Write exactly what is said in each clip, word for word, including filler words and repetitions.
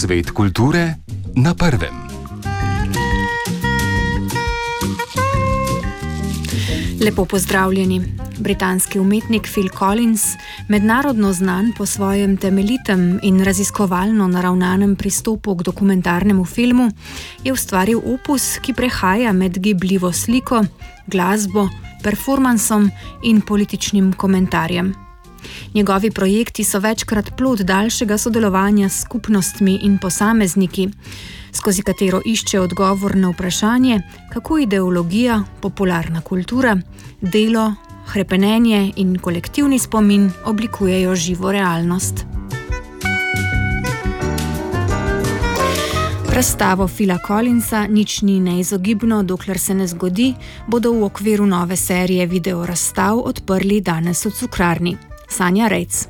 Svet kulture na prvem. Lepo pozdravljeni. Britanski umetnik Phil Collins, mednarodno znan po svojem temeljitem in raziskovalno naravnanem pristopu k dokumentarnemu filmu, je ustvaril opus, ki prehaja med gibljivo sliko, glasbo, performansom in političnim komentarjem. Njegovi projekti so večkrat plod daljšega sodelovanja s skupnostmi in posamezniki, skozi katero išče odgovor na vprašanje, kako ideologija, popularna kultura, delo, hrepenenje in kolektivni spomin oblikujejo živo realnost. Razstavo Phila Collinsa Nič ni neizogibno, dokler se ne zgodi, bodo v okviru nove serije video razstav odprli danes v Cukrarni. Sanja Rejc.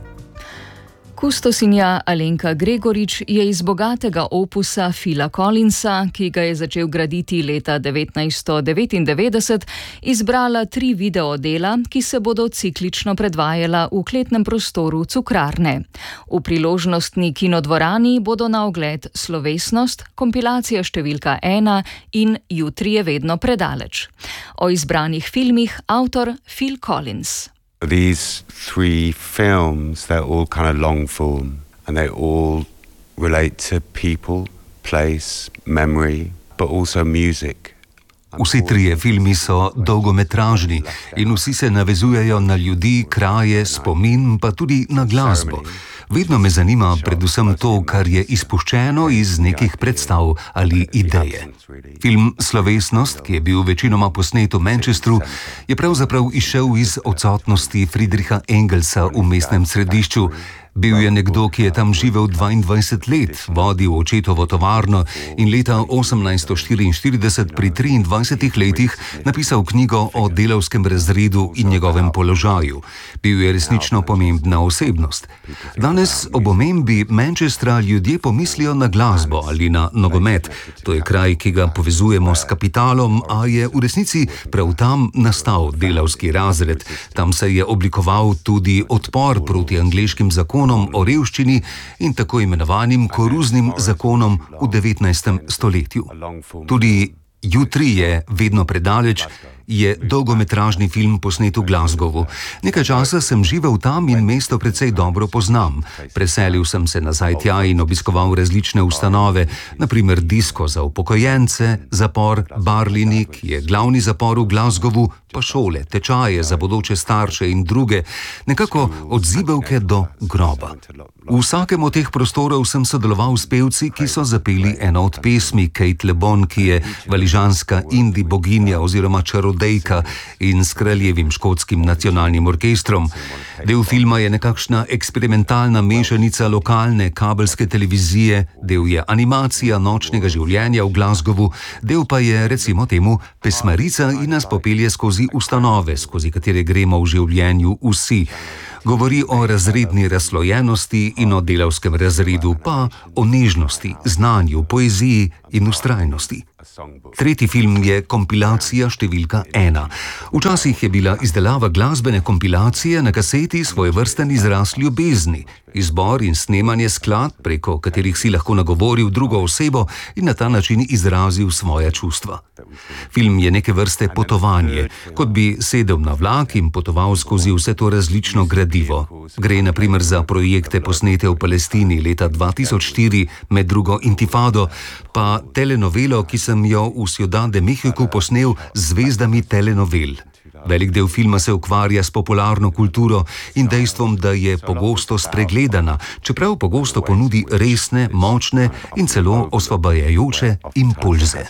Kustosinja Alenka Gregorič je iz bogatega opusa Phila Collinsa, ki ga je začel graditi leta devetnajststo devetindevetdeset, izbrala tri videodela, ki se bodo ciklično predvajala v kletnem prostoru Cukrarne. V priložnostni kinodvorani bodo na ogled Slovesnost, kompilacija številka ena in Jutri je vedno predaleč. O izbranih filmih avtor Phil Collins. These three films, they're all kind of long form and they all relate to people, place, memory, but also music. Vsi trije filmi so dolgometražni in vsi se navezujejo na ljudi, kraje, spomin, pa tudi na glasbo. Vedno me zanima predvsem to, kar je izpuščeno iz nekih predstav ali ideje. Film Slovesnost, ki je bil večinoma posnet v Manchesteru, je pravzaprav izšel iz odsotnosti Friedricha Engelsa v mestnem središču. Bil je nekdo, ki je tam živel dvaindvajset let, vodil očetovo tovarno in leta osemnajststo štiriinštirideset pri triindvajsetih letih napisal knjigo o delavskem razredu in njegovem položaju. Bil je resnično pomembna osebnost. Danes ob omembi Manchestra ljudje pomislijo na glasbo ali na nogomet. To je kraj, ki ga povezujemo s kapitalom, a je v resnici prav tam nastal delavski razred. Tam se je oblikoval tudi odpor proti angleškim zakonom o revščini in tako imenovanim koruznim zakonom v devetnajstem stoletju. Tudi Jutri je vedno predaleč je dolgometražni film posnet v Glasgowu. Nekaj časa sem živel tam in mesto precej dobro poznam. Preselil sem se nazaj tja in obiskoval različne ustanove, na primer disko za upokojence, zapor Barlini, ki je glavni zapor v Glasgowu, pa šole, tečaje za bodoče starše in druge, nekako od zibelke do groba. V vsakem od teh prostorov sem sodeloval s pevci, ki so zapeli eno od pesmi Kate Le Bon, ki je valižanska indi boginja oziroma čarodejka, in s kraljevim škotskim nacionalnim orkestrom. Del filma je nekakšna eksperimentalna mešanica lokalne kabelske televizije, del je animacija nočnega življenja v Glasgowu, del pa je, recimo temu, pesmarica in nas popelje skozi ustanove, skozi katere gremo v življenju vsi. Govori o razredni razslojenosti in o delavskem razredu, pa o nežnosti, znanju, poeziji in vztrajnosti. Tretji film je kompilacija številka ena. Včasih je bila izdelava glasbene kompilacije na kaseti svojevrsten izraz ljubezni, izbor in snemanje skladb, preko katerih si lahko nagovoril drugo osebo in na ta način izrazil svoja čustva. Film je neke vrste potovanje, kot bi sedel na vlak in potoval skozi vse to različno gradivo. Gre na primer za projekte posnete v Palestini leta dva tisoč štiri med drugo intifado, pa telenovelo, ki sem jo v Ciudad de México posnel z zvezdami telenovel. Velik del filma se ukvarja s popularno kulturo in dejstvom, da je pogosto spregledana, čeprav pogosto ponudi resne, močne in celo osvobajajoče impulze.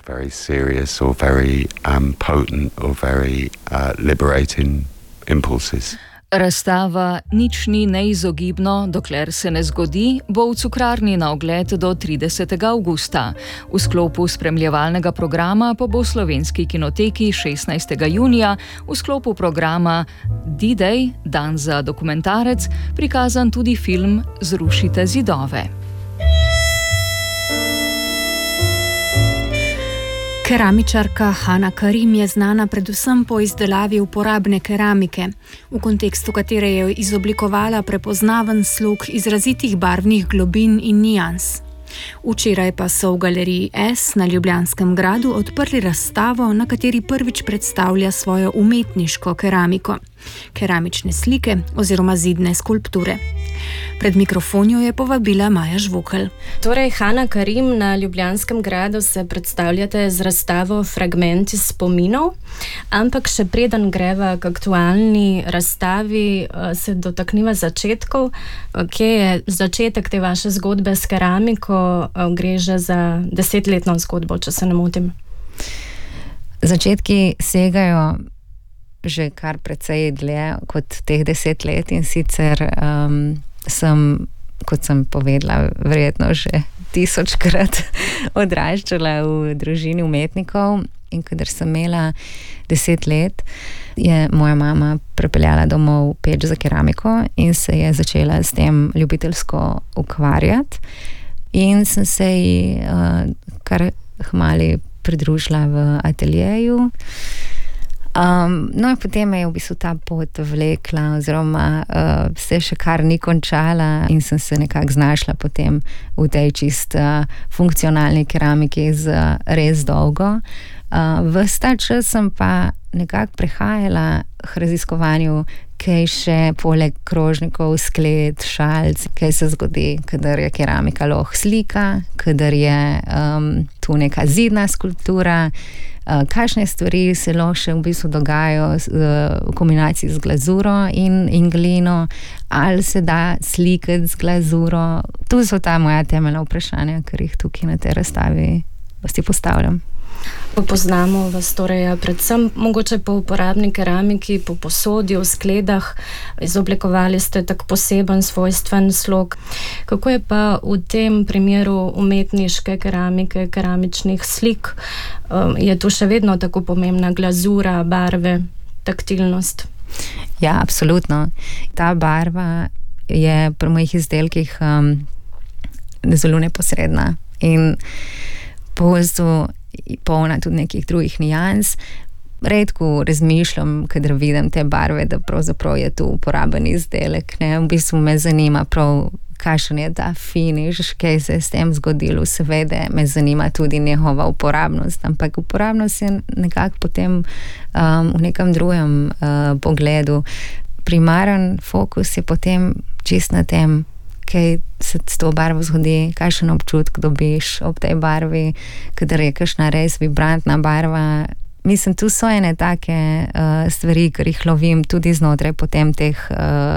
Razstava Nič ni neizogibno, dokler se ne zgodi, bo v Cukrarni na ogled do tridesetega avgusta. V sklopu spremljevalnega programa pa bo v Slovenski kinoteki šestnajstega junija v sklopu programa D-Day, dan za dokumentarec, prikazan tudi film Zrušite zidove. Keramičarka Hana Karim je znana predvsem po izdelavi uporabne keramike, v kontekstu katere je izoblikovala prepoznaven slog izrazitih barvnih globin in nijans. Včeraj pa so v galeriji S na Ljubljanskem gradu odprli razstavo, na kateri prvič predstavlja svojo umetniško keramiko, keramične slike oziroma zidne skulpture. Pred mikrofonjo je povabila Maja Žvokelj. Torej, Hana Karim, na Ljubljanskem gradu se predstavljate z razstavo Fragmenti spominov, ampak še preden greva k aktualni razstavi, se dotakniva začetkov. Kje je začetek te vaše zgodbe s keramiko? Gre že za desetletno zgodbo, če se ne motim. Začetki segajo že kar precej dlje kot teh deset let in sicer um, sem, kot sem povedala, verjetno že tisočkrat odraščala v družini umetnikov in kadar sem imela deset let, je moja mama prepeljala domov peč za keramiko in se je začela s tem ljubiteljsko ukvarjati in sem se ji uh, kar hmali pridružila v ateljeju. Um, no in potem je v bistvu ta pot vlekla oziroma uh, se še kar ni končala in sem se nekako znašla potem v tej čist uh, funkcionalni keramiki z uh, res dolgo. Uh, ves ta čas sem pa nekako prehajala k raziskovanju, kaj še poleg krožnikov, skled, šalc, kaj se zgodi, kadar je keramika lahko slika, kadar je um, tu neka zidna skulptura, uh, kakšne stvari se lahko še v bistvu dogajajo uh, v kombinaciji z glazuro in, in glino, ali se da slikati z glazuro. Tu so ta moja temeljna vprašanja, ker jih tukaj na tej razstavi vsi postavljam. Poznamo vas torej predvsem mogoče po uporabni keramiki, po posodi, v skledah. Izoblikovali ste tak poseben, svojstven slog. Kako je pa v tem primeru umetniške keramike, keramičnih slik? Je tu še vedno tako pomembna glazura, barve, taktilnost? Ja, absolutno. Ta barva je pri mojih izdelkih um, zelo neposredna in pogosto polna tudi nekih drugih nijans. Redko razmišljam, kadar vidim te barve, da pravzaprav je tu uporaben izdelek. Ne? V bistvu me zanima prav, kakšen je ta finiš, kaj se je s tem zgodilo. Seveda me zanima tudi njegova uporabnost, ampak uporabnost je nekako potem um, v nekem drugem uh, pogledu. Primaren fokus je potem čist na tem, kaj se s to barvo zgodi, kakšen občutek dobiš ob tej barvi, kadar je kakšna res vibrantna barva. Mislim, tu so ene take uh, stvari, ker jih lovim tudi znotraj potem teh uh,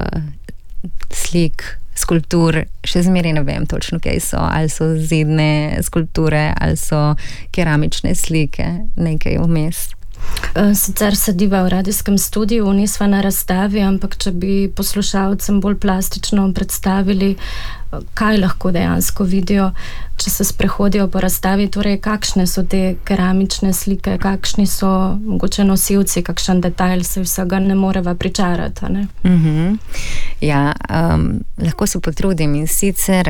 slik, skulptur. Še zmeraj ne vem točno, kaj so, ali so zidne skulpture, ali so keramične slike, nekaj vmes. Sicer sediva v radijskem studiu, nisva na razstavi, ampak če bi poslušalcem bolj plastično predstavili, kaj lahko dejansko vidijo, če se sprehodijo po razstavi, torej kakšne so te keramične slike, kakšni so mogoče nosilci, kakšen detajl, se vsega ne moreva pričarati, ne? Mm-hmm. Ja, um, lahko se potrudim in sicer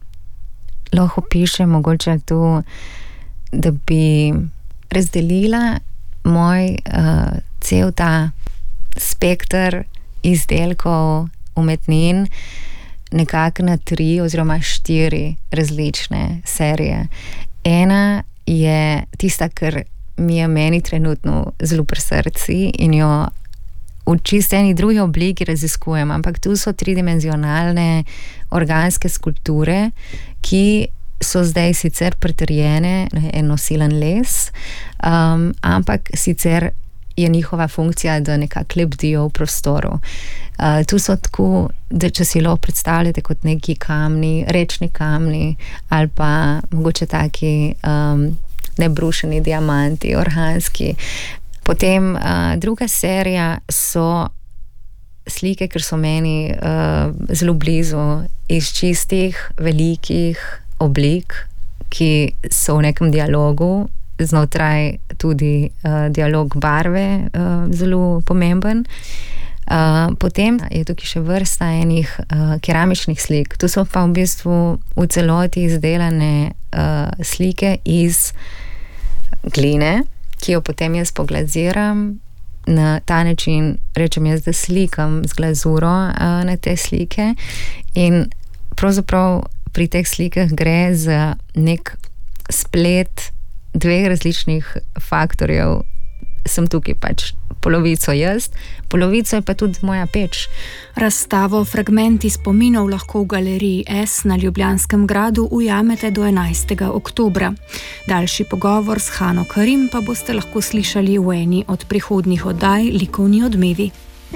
lahko pišem mogoče tu, da bi razdelila moj uh, cel ta spekter izdelkov, umetnin nekako na tri oziroma štiri različne serije. Ena je tista, kar mi je meni trenutno zelo pri srcu in jo v čisto eni drugi obliki raziskujem, ampak tu so tridimenzionalne organske skulpture, ki so zdaj sicer pritrjene na en nosilen les, um, ampak sicer je njihova funkcija, da nekako lebdijo v prostoru. Uh, tu so tako, da če si lahko predstavljate kot neki kamni, rečni kamni ali pa mogoče taki um, nebrušeni diamanti, organski. Potem uh, druga serija so slike, ker so meni uh, zelo blizu, iz čistih, velikih oblik, ki so v nekem dialogu, znotraj tudi uh, dialog barve uh, zelo pomemben. Uh, potem je tukaj še vrsta enih uh, keramičnih slik. Tu so pa v bistvu v celoti izdelane uh, slike iz gline, ki jo potem jaz poglaziram. Na ta način rečem jaz, da slikam z glazuro uh, na te slike in pravzaprav pri teh slikah gre za nek splet dveh različnih faktorjev. Sem tukaj pač polovico jaz, polovico je pa tudi moja peč. Razstavo Fragmenti spominov lahko v galeriji S na Ljubljanskem gradu ujamete do enajstega oktobra. Daljši pogovor s Hano Karim pa boste lahko slišali v eni od prihodnjih oddaj Likovni odmevi.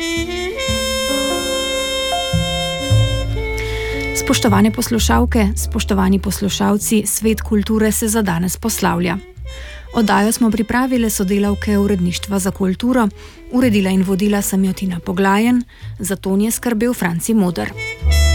Spoštovane poslušalke, spoštovani poslušalci, Svet kulture se za danes poslavlja. Oddajo smo pripravile sodelavke Uredništva za kulturo, uredila in vodila sem jo Tina Poglajen, za ton je skrbel Franci Moder.